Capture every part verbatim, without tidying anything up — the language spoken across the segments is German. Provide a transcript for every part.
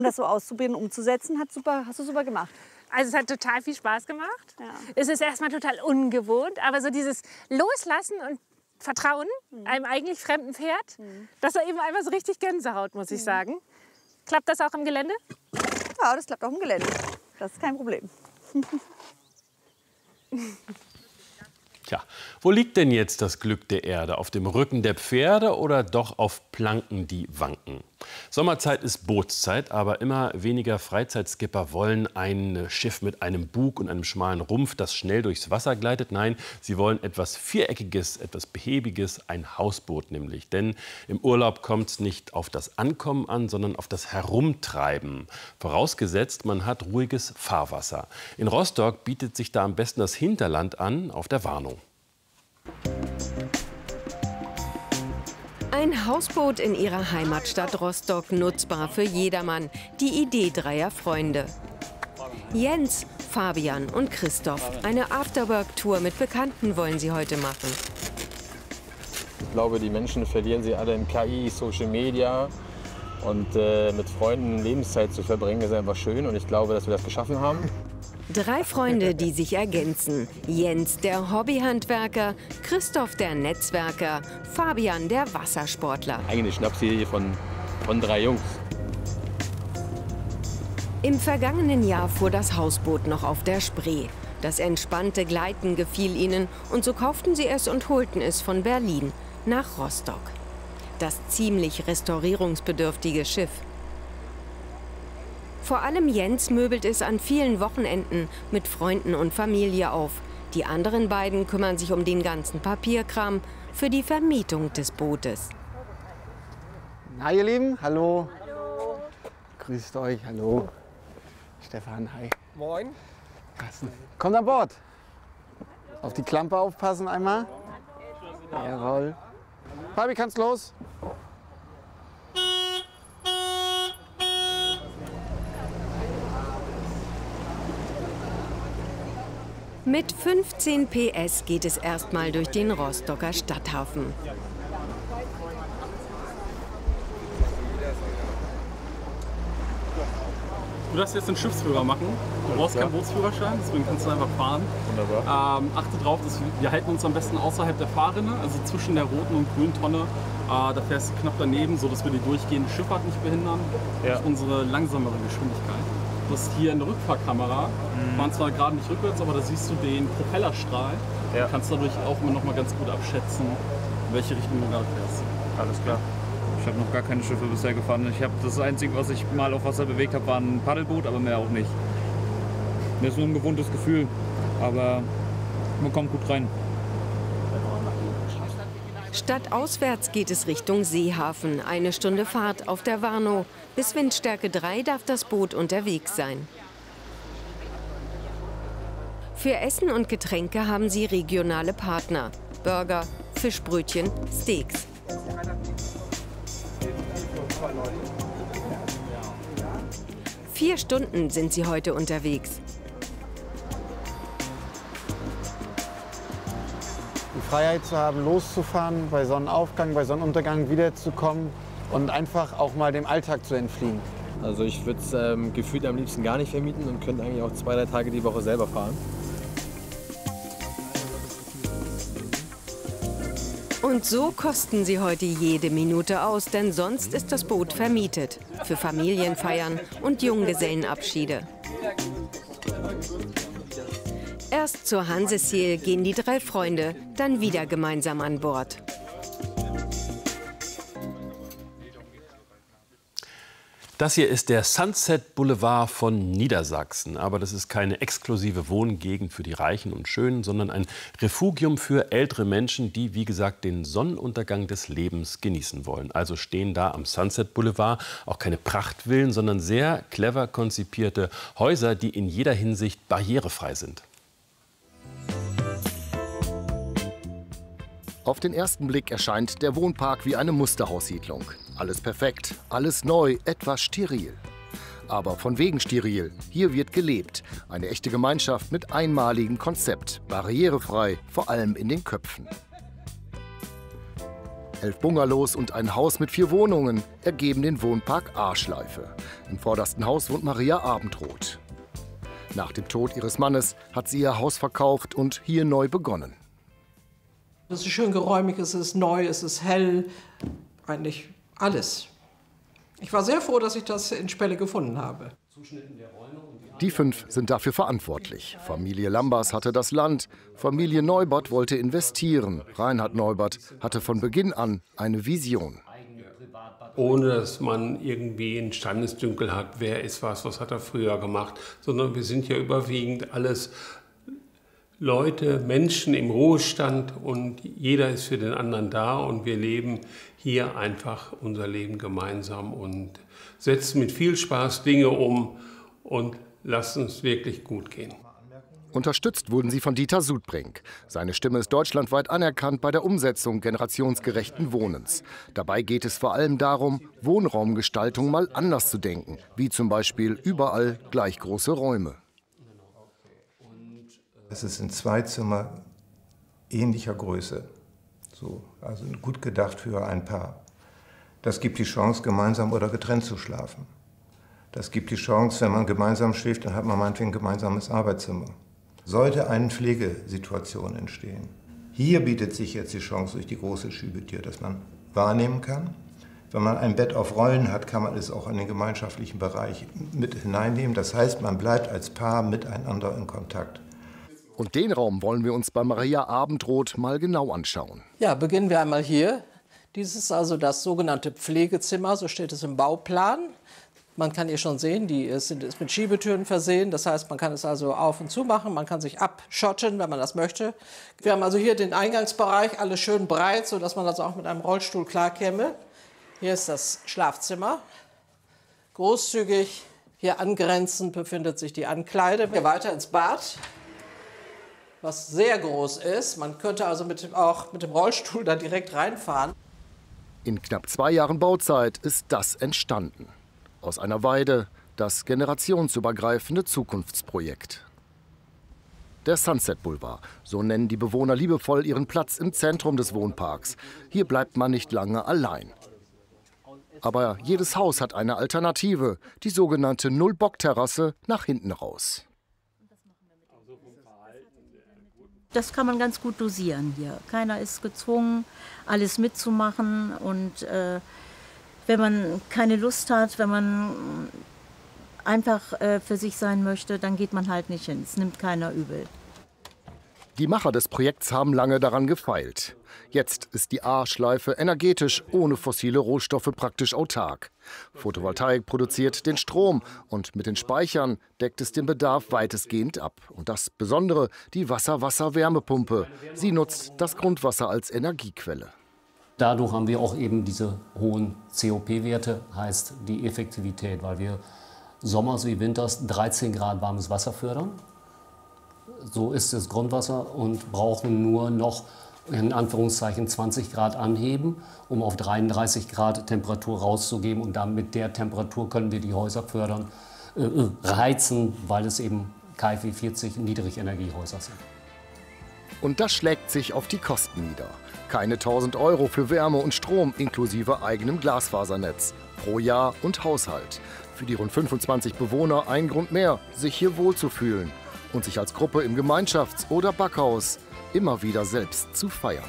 Das so auszuprobieren, umzusetzen, hat super, hast du super gemacht. Also es hat total viel Spaß gemacht. Ja. Es ist erstmal total ungewohnt, aber so dieses Loslassen und Vertrauen mhm. einem eigentlich fremden Pferd, mhm. das war eben einmal so richtig Gänsehaut, muss ich mhm. sagen. Klappt das auch im Gelände? Ja, das klappt auch im Gelände. Das ist kein Problem. Tja, wo liegt denn jetzt das Glück der Erde? Auf dem Rücken der Pferde oder doch auf Planken, die wanken? Sommerzeit ist Bootszeit, aber immer weniger Freizeitskipper wollen ein Schiff mit einem Bug und einem schmalen Rumpf, das schnell durchs Wasser gleitet. Nein, sie wollen etwas Viereckiges, etwas Behäbiges, ein Hausboot nämlich. Denn im Urlaub kommt es nicht auf das Ankommen an, sondern auf das Herumtreiben. Vorausgesetzt, man hat ruhiges Fahrwasser. In Rostock bietet sich da am besten das Hinterland an, auf der Warnow. Ein Hausboot in ihrer Heimatstadt Rostock, nutzbar für jedermann. Die Idee dreier Freunde. Jens, Fabian und Christoph. Eine Afterwork-Tour mit Bekannten wollen sie heute machen. Ich glaube, die Menschen verlieren sie alle in K I, Social Media. Und äh, mit Freunden Lebenszeit zu verbringen, ist einfach schön. Und ich glaube, dass wir das geschaffen haben. Drei Freunde, die sich ergänzen. Jens, der Hobbyhandwerker, Christoph, der Netzwerker, Fabian, der Wassersportler. Eigentlich Schnapsidee von, von drei Jungs. Im vergangenen Jahr fuhr das Hausboot noch auf der Spree. Das entspannte Gleiten gefiel ihnen und so kauften sie es und holten es von Berlin nach Rostock. Das ziemlich restaurierungsbedürftige Schiff. Vor allem Jens möbelt es an vielen Wochenenden mit Freunden und Familie auf. Die anderen beiden kümmern sich um den ganzen Papierkram für die Vermietung des Bootes. Hi ihr Lieben, hallo. Hallo. Grüßt euch, hallo. Stefan, hi. Moin. Carsten. Kommt an Bord. Auf die Klampe aufpassen einmal. Jawohl. Fabi, kannst los? Mit fünfzehn P S geht es erstmal durch den Rostocker Stadthafen. Du darfst jetzt den Schiffsführer machen. Du brauchst keinen Bootsführerschein, deswegen kannst du einfach fahren. Wunderbar. Ähm, achte darauf, dass wir, wir halten uns am besten außerhalb der Fahrrinne, also zwischen der roten und grünen Tonne. Äh, da fährst du knapp daneben, sodass wir die durchgehende Schifffahrt nicht behindern. Ja. Durch unsere langsamere Geschwindigkeit. Du hast hier eine Rückfahrkamera. Mhm. Wir fahren zwar gerade nicht rückwärts, aber da siehst du den Propellerstrahl. Ja. Du kannst dadurch auch immer noch mal ganz gut abschätzen, in welche Richtung du gerade fährst. Alles klar. Ich habe noch gar keine Schiffe bisher gefahren. Ich habe das Einzige, was ich mal auf Wasser bewegt habe, war ein Paddelboot, aber mehr auch nicht. Das ist nur ein ungewohntes Gefühl, aber man kommt gut rein. Stadtauswärts geht es Richtung Seehafen. Eine Stunde Fahrt auf der Warnow. Bis Windstärke drei darf das Boot unterwegs sein. Für Essen und Getränke haben sie regionale Partner. Burger, Fischbrötchen, Steaks. Vier Stunden sind sie heute unterwegs. Die Freiheit zu haben, loszufahren, bei Sonnenaufgang, bei Sonnenuntergang wiederzukommen und einfach auch mal dem Alltag zu entfliehen. Also ich würde es ähm, gefühlt am liebsten gar nicht vermieten und könnte eigentlich auch zwei, drei Tage die Woche selber fahren. Und so kosten sie heute jede Minute aus, denn sonst ist das Boot vermietet. Für Familienfeiern und Junggesellenabschiede. Erst zur Hanseseel gehen die drei Freunde, dann wieder gemeinsam an Bord. Das hier ist der Sunset Boulevard von Niedersachsen. Aber das ist keine exklusive Wohngegend für die Reichen und Schönen, sondern ein Refugium für ältere Menschen, die, wie gesagt, den Sonnenuntergang des Lebens genießen wollen. Also stehen da am Sunset Boulevard auch keine Prachtvillen, sondern sehr clever konzipierte Häuser, die in jeder Hinsicht barrierefrei sind. Auf den ersten Blick erscheint der Wohnpark wie eine Musterhaussiedlung. Alles perfekt, alles neu, etwas steril. Aber von wegen steril. Hier wird gelebt. Eine echte Gemeinschaft mit einmaligem Konzept. Barrierefrei, vor allem in den Köpfen. Elf Bungalows und ein Haus mit vier Wohnungen ergeben den Wohnpark A-Schleife. Im vordersten Haus wohnt Maria Abendroth. Nach dem Tod ihres Mannes hat sie ihr Haus verkauft und hier neu begonnen. Es ist schön geräumig, es ist neu, es ist hell, eigentlich alles. Ich war sehr froh, dass ich das in Spelle gefunden habe. Die fünf sind dafür verantwortlich. Familie Lambers hatte das Land, Familie Neubert wollte investieren. Reinhard Neubert hatte von Beginn an eine Vision. Ohne dass man irgendwie einen Standesdünkel hat, wer ist was, was hat er früher gemacht, sondern wir sind ja überwiegend alles Leute, Menschen im Ruhestand und jeder ist für den anderen da und wir leben hier einfach unser Leben gemeinsam und setzen mit viel Spaß Dinge um und lassen es wirklich gut gehen. Unterstützt wurden sie von Dieter Sudbrink. Seine Stimme ist deutschlandweit anerkannt bei der Umsetzung generationsgerechten Wohnens. Dabei geht es vor allem darum, Wohnraumgestaltung mal anders zu denken, wie zum Beispiel überall gleich große Räume. Es ist in zwei Zimmer ähnlicher Größe, so, also gut gedacht für ein Paar. Das gibt die Chance, gemeinsam oder getrennt zu schlafen. Das gibt die Chance, wenn man gemeinsam schläft, dann hat man meinetwegen ein gemeinsames Arbeitszimmer. Sollte eine Pflegesituation entstehen. Hier bietet sich jetzt die Chance durch die große Schiebetür, dass man wahrnehmen kann. Wenn man ein Bett auf Rollen hat, kann man es auch in den gemeinschaftlichen Bereich mit hineinnehmen. Das heißt, man bleibt als Paar miteinander in Kontakt. Und den Raum wollen wir uns bei Maria Abendroth mal genau anschauen. Ja, beginnen wir einmal hier. Dies ist also das sogenannte Pflegezimmer, so steht es im Bauplan. Man kann hier schon sehen, die ist mit Schiebetüren versehen. Das heißt, man kann es also auf und zu machen. Man kann sich abschotten, wenn man das möchte. Wir haben also hier den Eingangsbereich, alles schön breit, sodass man also auch mit einem Rollstuhl klarkäme. Hier ist das Schlafzimmer. Großzügig, hier angrenzend befindet sich die Ankleide. Hier weiter ins Bad, was sehr groß ist. Man könnte also mit dem, auch mit dem Rollstuhl da direkt reinfahren. In knapp zwei Jahren Bauzeit ist das entstanden. Aus einer Weide das generationsübergreifende Zukunftsprojekt. Der Sunset Boulevard, so nennen die Bewohner liebevoll ihren Platz im Zentrum des Wohnparks. Hier bleibt man nicht lange allein. Aber jedes Haus hat eine Alternative, die sogenannte Null-Bock-Terrasse nach hinten raus. Das kann man ganz gut dosieren hier. Keiner ist gezwungen, alles mitzumachen. Und äh, wenn man keine Lust hat, wenn man einfach äh, für sich sein möchte, dann geht man halt nicht hin. Es nimmt keiner übel. Die Macher des Projekts haben lange daran gefeilt. Jetzt ist die A-Schleife energetisch ohne fossile Rohstoffe praktisch autark. Photovoltaik produziert den Strom und mit den Speichern deckt es den Bedarf weitestgehend ab. Und das Besondere, die Wasser-Wasser-Wärmepumpe. Sie nutzt das Grundwasser als Energiequelle. Dadurch haben wir auch eben diese hohen C O P-Werte, heißt die Effektivität, weil wir sommers wie winters dreizehn Grad warmes Wasser fördern. So ist das Grundwasser und brauchen nur noch in Anführungszeichen zwanzig Grad anheben, um auf dreiunddreißig Grad Temperatur rauszugeben. Und dann mit der Temperatur können wir die Häuser fördern, äh, reizen, weil es eben K f E vierzig Niedrigenergiehäuser sind. Und das schlägt sich auf die Kosten nieder. Keine tausend Euro für Wärme und Strom inklusive eigenem Glasfasernetz pro Jahr und Haushalt. Für die rund fünfundzwanzig Bewohner ein Grund mehr, sich hier wohlzufühlen und sich als Gruppe im Gemeinschafts- oder Backhaus immer wieder selbst zu feiern.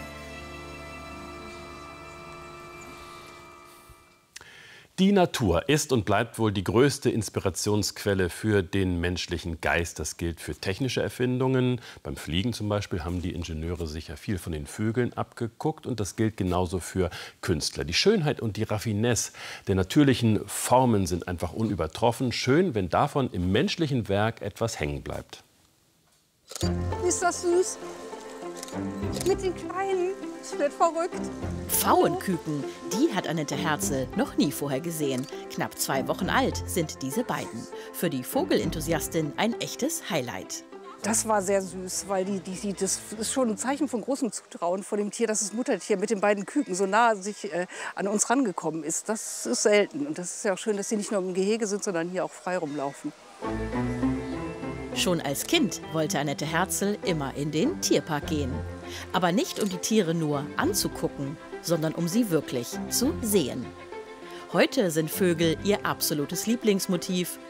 Die Natur ist und bleibt wohl die größte Inspirationsquelle für den menschlichen Geist. Das gilt für technische Erfindungen. Beim Fliegen zum Beispiel haben die Ingenieure sicher viel von den Vögeln abgeguckt. Und das gilt genauso für Künstler. Die Schönheit und die Raffinesse der natürlichen Formen sind einfach unübertroffen. Schön, wenn davon im menschlichen Werk etwas hängen bleibt. Ist das süß? Mit den Kleinen. Es wird verrückt. Pfauenküken, die hat Annette Herzl noch nie vorher gesehen. Knapp zwei Wochen alt sind diese beiden. Für die Vogelenthusiastin ein echtes Highlight. Das war sehr süß, weil die, die, die, das ist schon ein Zeichen von großem Zutrauen vor dem Tier, dass das Muttertier mit den beiden Küken so nah sich, äh, an uns rangekommen ist. Das ist selten. Und das ist ja auch schön, dass sie nicht nur im Gehege sind, sondern hier auch frei rumlaufen. Schon als Kind wollte Annette Herzl immer in den Tierpark gehen. Aber nicht, um die Tiere nur anzugucken. sondern um sie wirklich zu sehen. Heute sind Vögel ihr absolutes Lieblingsmotiv